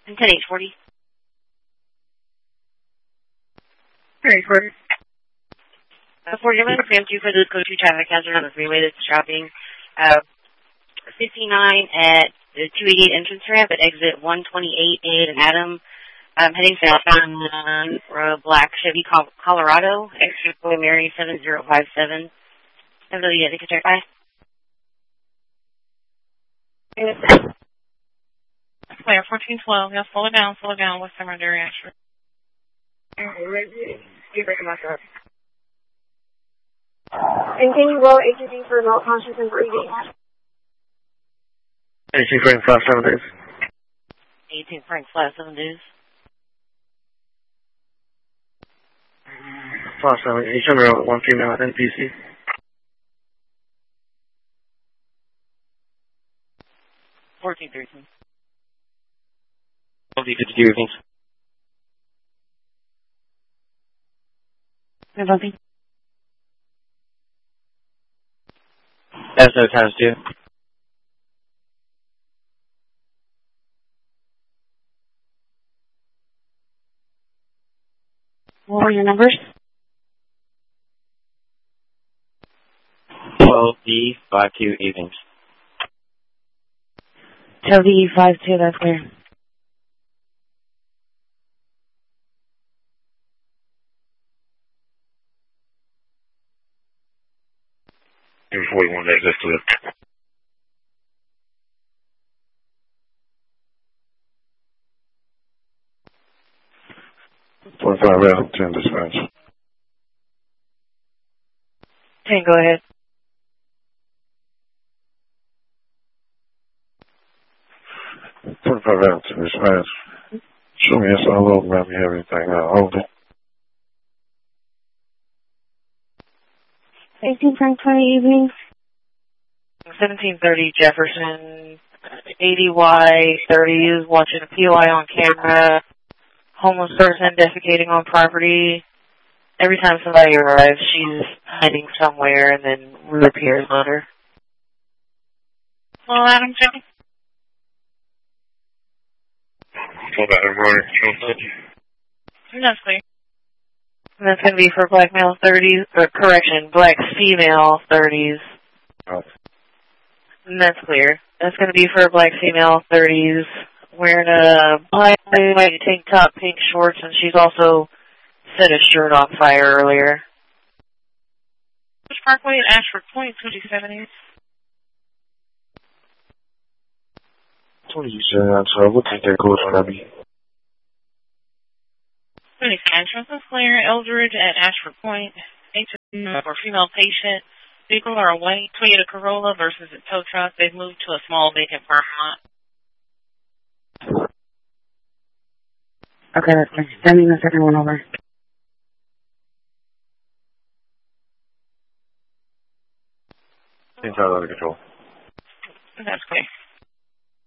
10-840. 10-840. 40 minutes, preemptive for the code 2 traffic hazard on the freeway that's dropping 59 at the 288 entrance ramp at exit 128 and Adam. Heading southbound on black Chevy Colorado, exit for Mary 7057. Have the ticket check by. Clear, 1412. Yeah, slow it down. West Summer Dairy Ashford. And can you roll agency for adult conscious and breathing? 18 Frank, 5-7 days. 18 Frank, 5-7 days. 5-7, you turn around with one female at NPC. 14-13. 50-52 evenings. Nothing. SO times 2. What were your numbers? 12D52 evenings. 12D52, that's clear. Number 41 days, that's clear. Out, 10 dispatch. 10, go ahead. Out, 10 dispatch. Show me yes, I'll open up everything. Hold it. 18 Frank 20 evenings. 1730 Jefferson, 80Y30 is watching a POI on camera. Homeless person defecating on property. Every time somebody arrives, she's hiding somewhere and then reappears later. Well, Adam, Jimmy. Adam, Roy. That's clear. And that's going to be for black male 30s, or correction, black female 30s. Oh. And that's clear. That's going to be for black female 30s, wearing a black white tank top, pink shorts, and she's also set a shirt on fire earlier. Which Parkway at Ashford Point, 270. 27, so we'll take that code for that. 25, Trust clear. Eldridge at Ashford Point. For female patient. Vehicle are a white Toyota Corolla versus a tow truck. They've moved to a small vacant parking lot. Okay, that's fine. Sending the second one over. Inside under control. That's clear.